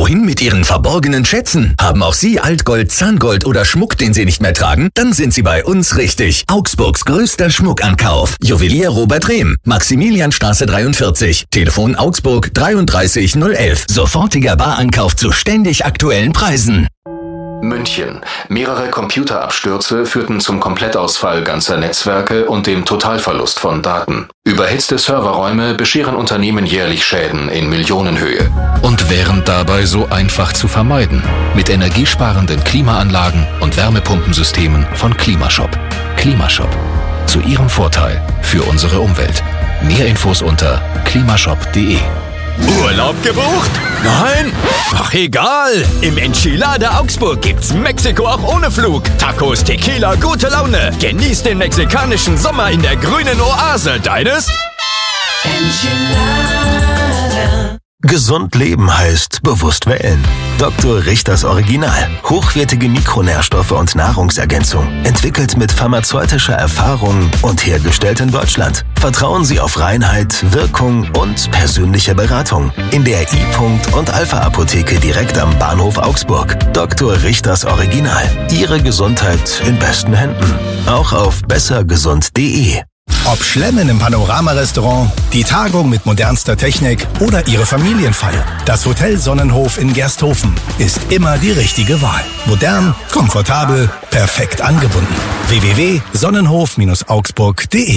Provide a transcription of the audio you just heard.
Wohin mit Ihren verborgenen Schätzen? Haben auch Sie Altgold, Zahngold oder Schmuck, den Sie nicht mehr tragen? Dann sind Sie bei uns richtig. Augsburgs größter Schmuckankauf. Juwelier Robert Rehm, Maximilianstraße 43. Telefon Augsburg 33011. Sofortiger Barankauf zu ständig aktuellen Preisen. München. Mehrere Computerabstürze führten zum Komplettausfall ganzer Netzwerke und dem Totalverlust von Daten. Überhitzte Serverräume bescheren Unternehmen jährlich Schäden in Millionenhöhe. Und wären dabei so einfach zu vermeiden. Mit energiesparenden Klimaanlagen und Wärmepumpensystemen von Klimashop. Klimashop. Zu Ihrem Vorteil für unsere Umwelt. Mehr Infos unter klimashop.de. Urlaub gebucht? Nein? Ach egal! Im Enchilada Augsburg gibt's Mexiko auch ohne Flug. Tacos, Tequila, gute Laune. Genieß den mexikanischen Sommer in der grünen Oase. Deines? Enchilada. Gesund leben heißt bewusst wählen. Dr. Richters Original. Hochwertige Mikronährstoffe und Nahrungsergänzung. Entwickelt mit pharmazeutischer Erfahrung und hergestellt in Deutschland. Vertrauen Sie auf Reinheit, Wirkung und persönliche Beratung. In der I-Punkt und Alpha-Apotheke direkt am Bahnhof Augsburg. Dr. Richters Original. Ihre Gesundheit in besten Händen. Auch auf bessergesund.de. Ob Schlemmen im Panorama-Restaurant, die Tagung mit modernster Technik oder Ihre Familienfeier. Das Hotel Sonnenhof in Gersthofen ist immer die richtige Wahl. Modern, komfortabel, perfekt angebunden. www.sonnenhof-augsburg.de